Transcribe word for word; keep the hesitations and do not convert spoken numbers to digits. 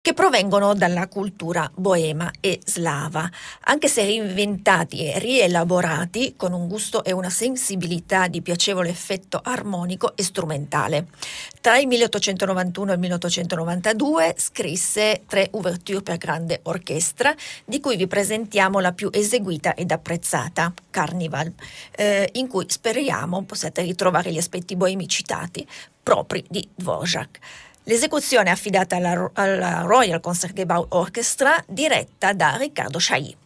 che provengono dalla cultura boema e slava, anche se reinventati e rielaborati con un gusto e una sensibilità di piacevole effetto armonico e strumentale. Tra il milleottocentonovantuno e il milleottocentonovantadue scrisse tre ouverture per grande orchestra, di cui vi presentiamo la più eseguita ed apprezzata, Carnival, eh, in cui speriamo possiate ritrovare gli aspetti boemi citati propri di Dvorak. L'esecuzione è affidata alla, alla Royal Concertgebouw Orchestra, diretta da Riccardo Chailly.